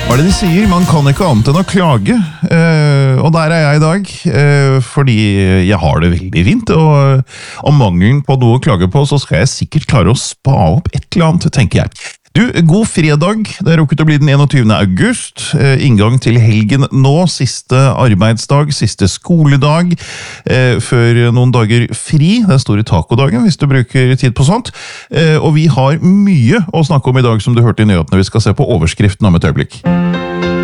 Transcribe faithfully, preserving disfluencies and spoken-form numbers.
Hva er det de sier? Man kan ikke annet enn å klage, eh, og der er jeg i dag, eh, fordi jeg har det veldig fint, og om mangelen på noe å klage på, så skal jeg sikkert klare å spa opp et eller annet, tenker jeg. Du, god fredag, det er rukket å bli den enogtyvende august, eh, inngang til helgen nå, siste arbeidsdag, siste skoledag, eh, før noen dager fri, den store tacodagen hvis du bruker tid på sånt, eh, og vi har mye å snakke om i dag som du hørte i nyhetene, vi skal se på overskriften om et øyeblikk.